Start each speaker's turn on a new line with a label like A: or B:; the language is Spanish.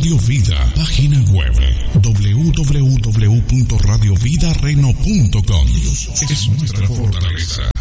A: Radio Vida, página web www.radiovidareno.com. Es nuestra fortaleza.